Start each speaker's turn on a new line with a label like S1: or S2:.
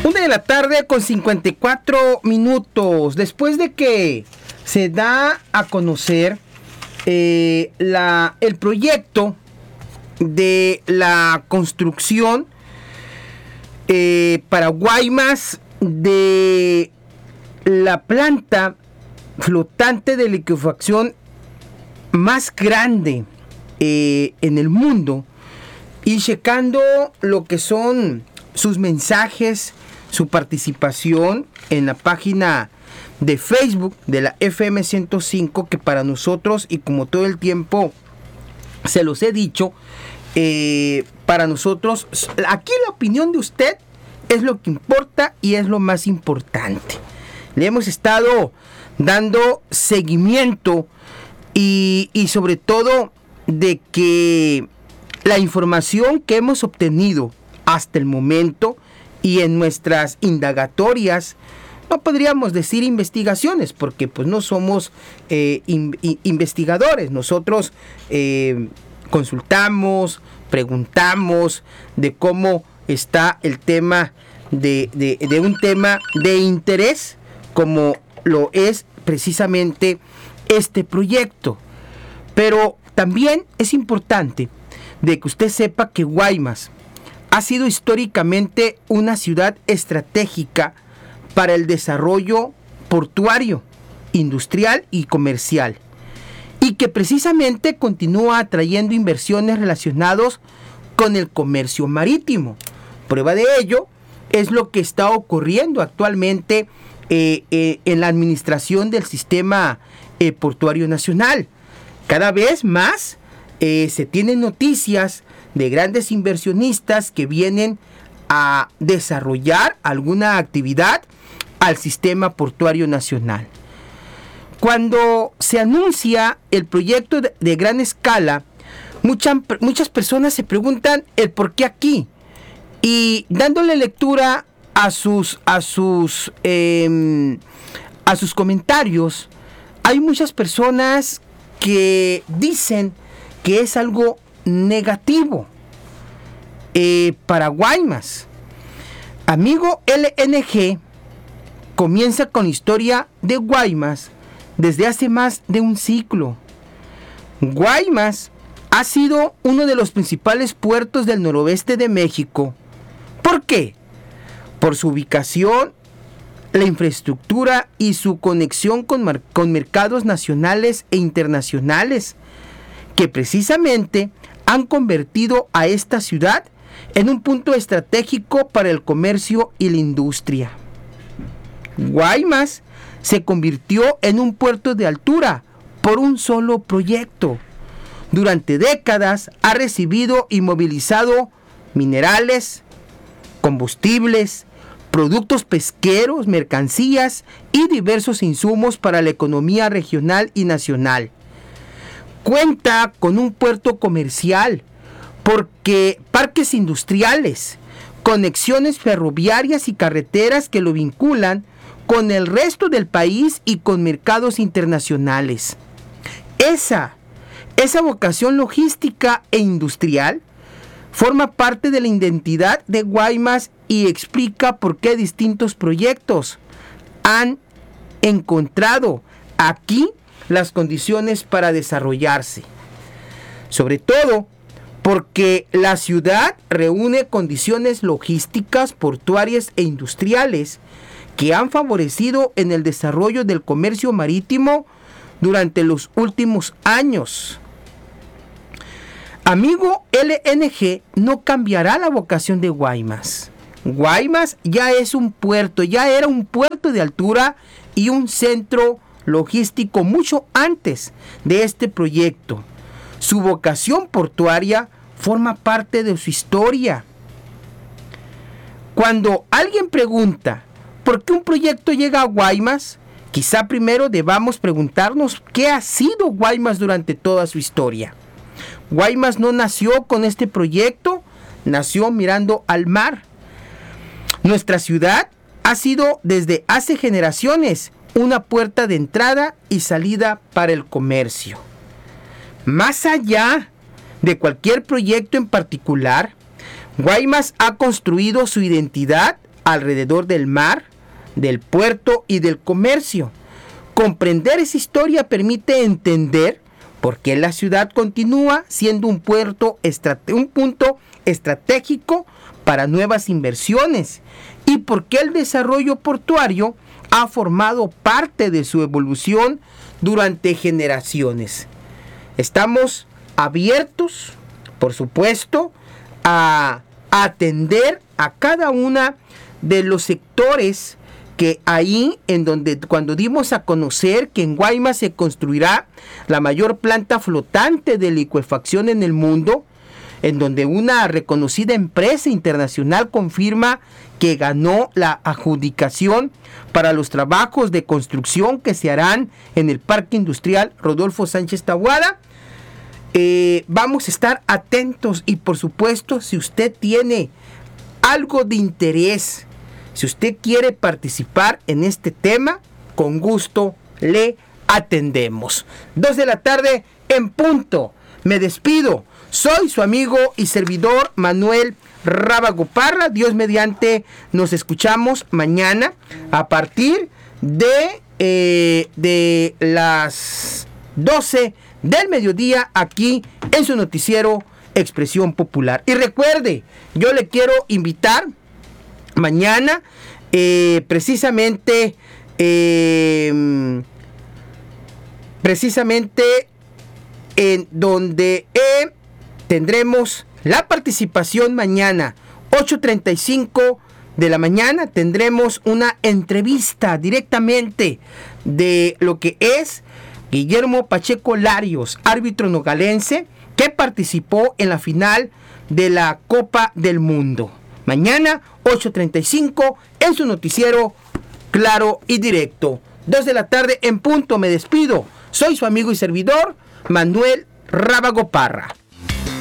S1: 1:54 p.m. Después de que se da a conocer el proyecto de la construcción para Guaymas de la planta flotante de liquefacción más grande en el mundo, y checando lo que son sus mensajes, su participación en la página de Facebook de la FM 105, que para nosotros, y como todo el tiempo se los he dicho, para nosotros aquí la opinión de usted es lo que importa y es lo más importante. Le hemos estado dando seguimiento y sobre todo de que la información que hemos obtenido hasta el momento y en nuestras indagatorias, no podríamos decir investigaciones, porque pues no somos investigadores. Nosotros consultamos, preguntamos de cómo está el tema de un tema de interés, como lo es precisamente este proyecto. Pero también es importante de que usted sepa que Guaymas ha sido históricamente una ciudad estratégica para el desarrollo portuario, industrial y comercial, y que precisamente continúa atrayendo inversiones relacionadas con el comercio marítimo. Prueba de ello es lo que está ocurriendo actualmente en la administración del sistema portuario nacional. Cada vez más se tienen noticias de grandes inversionistas que vienen a desarrollar alguna actividad al sistema portuario nacional. Cuando se anuncia el proyecto de gran escala, muchas personas se preguntan el por qué aquí, y dándole lectura a sus comentarios, hay muchas personas que dicen que es algo negativo para Guaymas. Amigo, LNG comienza con la historia de Guaymas desde hace más de un siglo. Guaymas ha sido uno de los principales puertos del noroeste de México. ¿Por qué? Por su ubicación, la infraestructura y su conexión con mercados nacionales e internacionales, que precisamente han convertido a esta ciudad en un punto estratégico para el comercio y la industria. Guaymas se convirtió en un puerto de altura por un solo proyecto. Durante décadas ha recibido y movilizado minerales, combustibles, productos pesqueros, mercancías y diversos insumos para la economía regional y nacional. Cuenta con un puerto comercial, porque parques industriales, conexiones ferroviarias y carreteras que lo vinculan con el resto del país y con mercados internacionales. Esa vocación logística e industrial forma parte de la identidad de Guaymas y explica por qué distintos proyectos han encontrado aquí las condiciones para desarrollarse. Sobre todo porque la ciudad reúne condiciones logísticas, portuarias e industriales que han favorecido en el desarrollo del comercio marítimo durante los últimos años. Amigo, LNG no cambiará la vocación de Guaymas. Guaymas ya es un puerto, ya era un puerto de altura y un centro logístico mucho antes de este proyecto. Su vocación portuaria forma parte de su historia. Cuando alguien pregunta por qué un proyecto llega a Guaymas, quizá primero debamos preguntarnos qué ha sido Guaymas durante toda su historia. Guaymas no nació con este proyecto, nació mirando al mar. Nuestra ciudad ha sido desde hace generaciones una puerta de entrada y salida para el comercio. Más allá de cualquier proyecto en particular, Guaymas ha construido su identidad alrededor del mar, del puerto y del comercio. Comprender esa historia permite entender por qué la ciudad continúa siendo un punto estratégico para nuevas inversiones y por qué el desarrollo portuario ha formado parte de su evolución durante generaciones. Estamos abiertos, por supuesto, a atender a cada una de los sectores que ahí, en donde cuando dimos a conocer que en Guaymas se construirá la mayor planta flotante de licuefacción en el mundo, en donde una reconocida empresa internacional confirma que ganó la adjudicación para los trabajos de construcción que se harán en el Parque Industrial Rodolfo Sánchez Taboada. Vamos a estar atentos y, por supuesto, si usted tiene algo de interés, si usted quiere participar en este tema, con gusto le atendemos. 2 de la tarde en punto. Me despido. Soy su amigo y servidor Manuel Rábago Parra. Dios mediante, nos escuchamos mañana a partir de las 12 del mediodía aquí en su noticiero Expresión Popular. Y recuerde, yo le quiero invitar mañana precisamente en donde tendremos la participación mañana 8:35 de la mañana. Tendremos una entrevista directamente de lo que es Guillermo Pacheco Larios, árbitro nogalense que participó en la final de la Copa del Mundo. Mañana 8:35 en su noticiero Claro y Directo. 2 de la tarde en punto. Me despido. Soy su amigo y servidor Manuel Rábago Parra.